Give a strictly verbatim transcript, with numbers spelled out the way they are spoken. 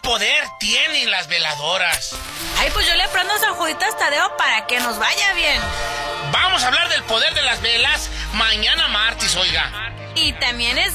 poder tienen las veladoras? Ay, pues yo le prendo a San Juditas Tadeo para que nos vaya bien. Vamos a hablar del poder de las velas mañana martes, oiga. Y también es